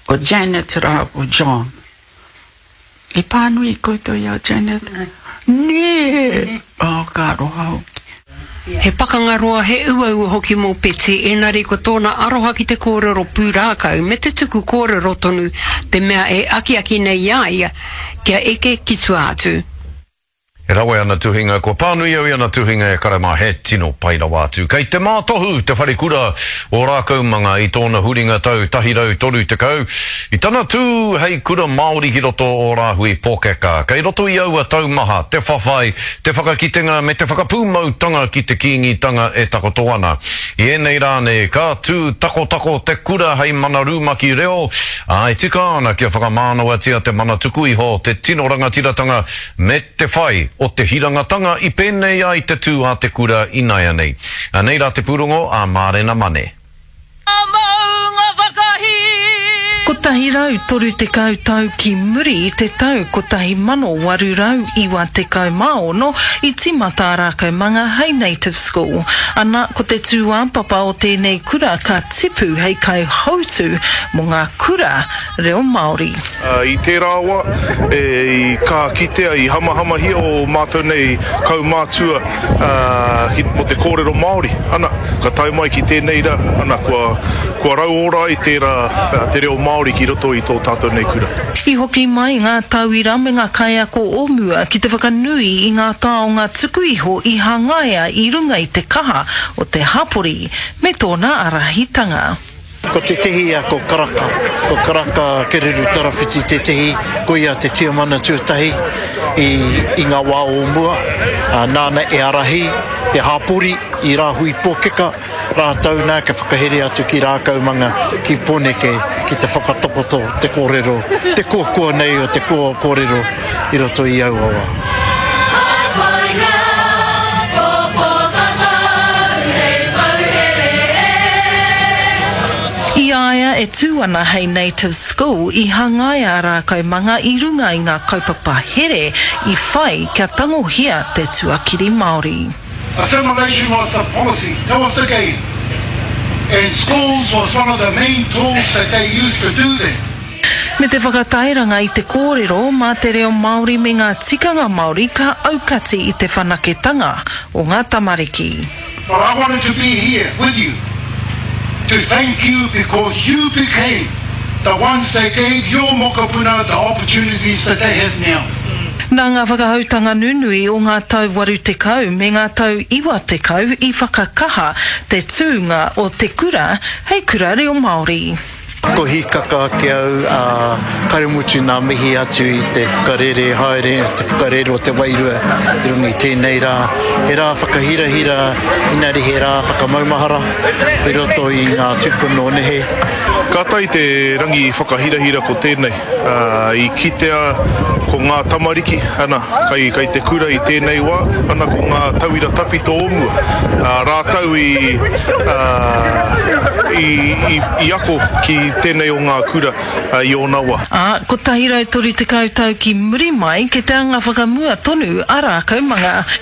o Janet rā o John. I pānui koutou ia Janet. Nē! O ka roha hoki. He pakangaroa he ua hoki mō peti, enari ko tōna aroha ki te kōrero pūrākau, me te tuku kōrero tonu, te mea e aki nei ia, kia eke ki atu. E rawe ana tuhinga, ko pānui au ana tuhinga e karama he tino paira wātu. Kei te mātohu, te wharekura o rākaumanga i tōna huringa tau tahirau toru te kau. I tana tū hei kura Māori ki roto o rāhui pōkeka. Kei roto i aua tau maha, te whawhai, te whakakitenga me te whakapūmautanga ki te kīngitanga e takoto ana. I enei rāne, ka tū tako te kura hei mana rūmaki reo. Ai tika ana kia whakamānaua tia te mana tuku iho, te tino rangatiratanga me te whai. O te hirangatanga i pēnei ai te tū a te kura i nai anei. Nei rā te pūrongo a Mārena Mane. Ko tahi rau toru te kau tau ki muri i te tau ko tahi mano waru rau iwa te kau maono i timata rākau manga hei native school. Ana ko te tūāpapa o tēnei kura ka tipu hei kai hautu mo ngā kura reo Māori. I te rāua, i ka kitea i hamahama hi o mātou nei kaumātua mo te kōrero Māori. Ana, ka tai mai ki tēnei rā, ana kua rau ora i te reo Māori ki roto i tō tātou nei kura. I hoki mai ngā tauira me ngā kaiako o mua ki te whakanui i ngā tāo ngā tuku iho i hangaia i runga i te kaha o te hapori me tōna arahitanga. Ko te tehi a ko karaka kereru tarawhiti te tehi, ko ia te tiamana tuatahi i ngā wā o mua, nāna e arahi, te hapori i rāhui pōkeka, rātau nā ka whakahere atu ki rākaumanga ki Poneke, ki te whakatokoto, te kōrero, te kōkua nei o te kōrero i roto i auawa. I aia e tūana hei native school i hangaia rākau manga i runga i ngā kaupapa here i whai kia tangohia te tuakiri Māori. Assimilation was the policy, that was the game. And schools was one of the main tools that they used to do there. Me te whakatairanga i te kōrero mā te reo Māori me ngā tikanga Māori ka aukati i te whanaketanga o ngā tamariki. But I wanted to be here with you to thank you because you became the ones that gave your mokapuna the opportunities that they have now. Nā ngā whakahautanga nunui o ngā tau waru te kau me ngā tau iwa te kau i whakakaha te tūnga o te kura hei kura reo Māori. Ko hikaka ki au karamutu nā mihi atu i te whakarere haere, te whakarere o te wairua i rungi tēnei rā. He rā whakahirahira, inari he rā whakamaumahara, i roto i ngā tupuno nehe. Ka tai te rangi whakahirahira ko tēnei, i kitea ko ngā tamariki, ana, kai te kura i tēnei wā, ana ko ngā tauira tawhito omua, rātau i ako ki tēnei o ngā kura i o nawa. Ko tahirau toru te kau tau ki muri mai, ke te anga whakamua tonu a rākaumanga.